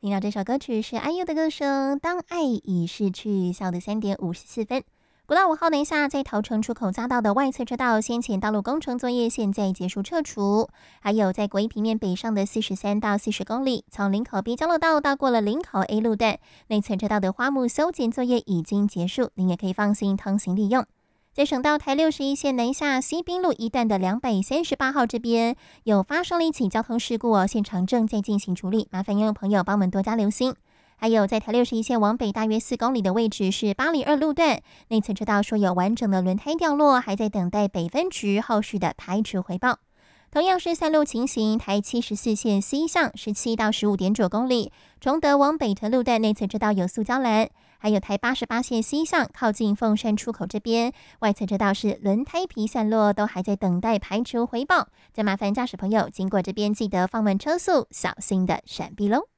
听到这首歌曲是 IU 的歌声《当爱已逝去》，下午的3:54。国道5号南下在桃城出口匝道的外侧车道，先前道路工程作业现在结束撤除。还有在国一平面北上的43到40公里，从林口 B 交流道到过了林口 A 路段，内侧车道的花木修剪作业已经结束，您也可以放心通行利用。在省道台61线南下西滨路一段的238号这边有发生了一起交通事故现场正在进行处理，麻烦用朋友帮我们多加留心。还有在台61线往北大约4公里的位置是802路段，内侧车道说有完整的轮胎掉落，还在等待北分局后续的排除回报。同样是3路情形，台74线西向17到15.9公里，崇德往北屯路段内侧车道有塑胶栏，还有台88线西向靠近凤山出口这边，外侧车道是轮胎皮散落，都还在等待排除回报。再麻烦驾驶朋友经过这边记得放慢车速，小心的闪避喽。